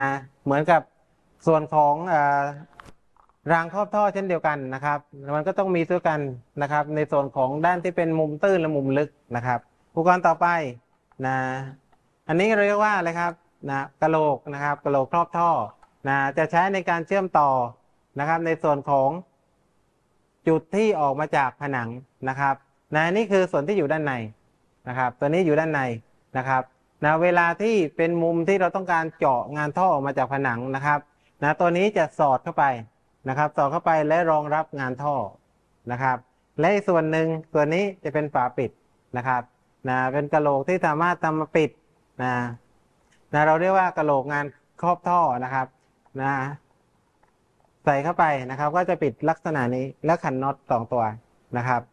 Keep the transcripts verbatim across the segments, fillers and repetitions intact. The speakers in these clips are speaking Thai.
นะเหมือนกับส่วนของรางครอบท่อเช่นเดียวกันนะครับมันก็ต้องมีด้วยกันนะครับในส่วนของด้านที่เป็นมุมตื้นและมุมลึกนะครับอุปกรณ์ต่อไปนะอันนี้เรียกว่าอะไรครับนะกะโหลกนะครับกะโหลกครอบท่อนะจะใช้ในการเชื่อมต่อนะครับในส่วนของจุดที่ออกมาจากผนังนะครับนะนี่คือส่วนที่อยู่ด้านในนะครับตัวนี้อยู่ด้านในนะครับนะเวลาที่เป็นมุมที่เราต้องการเจาะงานท่อออกมาจากผนังนะครับนะตัวนี้จะสอดเข้าไปนะครับสอดเข้าไปและรองรับงานท่อนะครับและอีกส่วนหนึ่งตัวนี้จะเป็นฝาปิดนะครับนะเป็นกะโหลกที่สามารถทำมาปิดนะนะเราเรียกว่ากะโหลกงานครอบท่อนะครับนะใส่เข้าไปนะครับก็จะปิดลักษณะนี้แล้วขันน็อตสองตัวนะครับ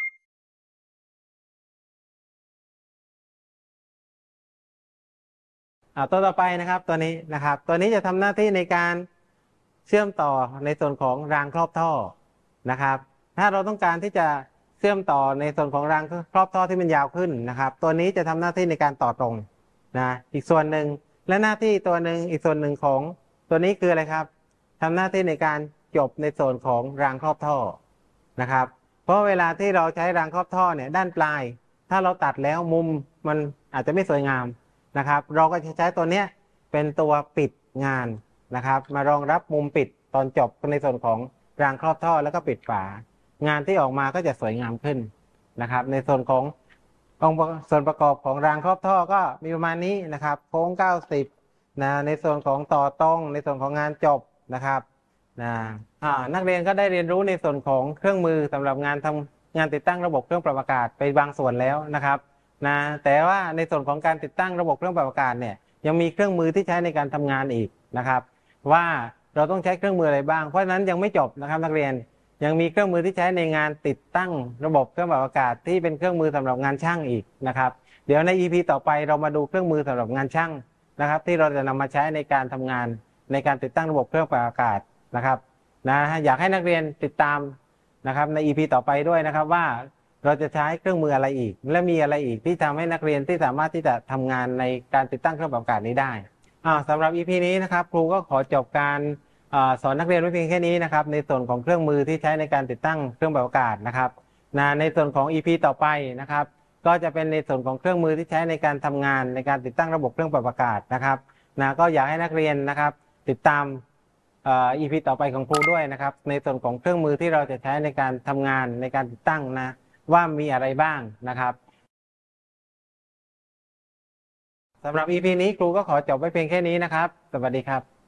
อ่าตัวต่อไปนะครับตัวนี้นะครับตัวนี้จะทำหน้าที่ในการเชื่อมต่อในส่วนของรางครอบท่อนะครับถ้าเราต้องการที่จะเชื่อมต่อในส่วนของรางครอบท่อที่มันยาวขึ้นนะครับตัวนี้จะทำหน้าที่ในการต่อตรงนะอีกส่วนหนึ่งและหน้าที่ตัวหนึ่งอีกส่วนหนึ่งของตัวนี้คืออะไรครับทำหน้าที่ในการจบในส่วนของรางครอบท่อนะครับเพราะเวลาที่เราใช้รางครอบท่อเนี่ยด้านปลายถ้าเราตัดแล้วมุมมันอาจจะไม่สวยงามนะครับเราก็จะใช้ตัวเนี้ยเป็นตัวปิดงานนะครับมารองรับมุมปิดตอนจบในส่วนของรางครอบท่อแล้วก็ปิดฝางานที่ออกมาก็จะสวยงามขึ้นนะครับในส่วนขององค์ส่วนประกอบของรางครอบท่อก็มีประมาณนี้นะครับโค้งเก้าสิบนะในส่วนของต่อตรงในส่วนของงานจบนะครับนะอ่านักเรียนก็ได้เรียนรู้ในส่วนของเครื่องมือสำหรับงานทำงานติดตั้งระบบเครื่องปรับอากาศไปบางส่วนแล้วนะครับนะแต่ว่าในส่วนของการติดตั้งระบบเครื่องปรับอากาศเนี่ยยังมีเครื่องมือที่ใช้ในการทำงานอีกนะครับว่าเราต้องใช้เครื่องมืออะไรบ้างเพราะฉะนั้นยังไม่จบนะครับนักเรียนยังมีเครื่องมือที่ใช้ในงานติดตั้งระบบเครื่องปรับอากาศที่เป็นเครื่องมือสำหรับงานช่างอีกนะครับเดี๋ยวใน อี พี ต่อไปเรามาดูเครื่องมือสำหรับงานช่างนะครับที่เราจะนำมาใช้ในการทำงานในการติดตั้งระบบเครื่องปรับอากาศนะครับนะอยากให้นักเรียนติดตามนะครับใน อี พี ต่อไปด้วยนะครับว่าเราจะใช้เครื่องมืออะไรอีกและมีอะไรอีกที่ทำให้นักเรียนที่สามารถที่จะทำงานในการติดตั้งเครื่องปรับอากาศนี้ได้อ่าสำหรับ อี พี นี้นะครับครูก็ขอจบการสอนนักเรียนไว้เพียงแค่นี้นะครับในส่วนของเครื่องมือที่ใช้ในการติดตั้งเครื่องปรับอากาศนะครับนะในส่วนของ อี พี ต่อไปนะครับก็จะเป็นในส่วนของเครื่องมือที่ใช้ในการทำงานในการติดตั้งระบบเครื่องปรับอากาศนะครับนะก็อยากให้นักเรียนนะครับติดตามเอ่อ อี พี ต่อไปของครูด้วยนะครับในส่วนของเครื่องมือที่เราจะใช้ในการทำงานในการติดตั้งนะว่ามีอะไรบ้างนะครับสำหรับ อี พี นี้ครูก็ขอจบไว้เพียงแค่นี้นะครับสวัสดีครับ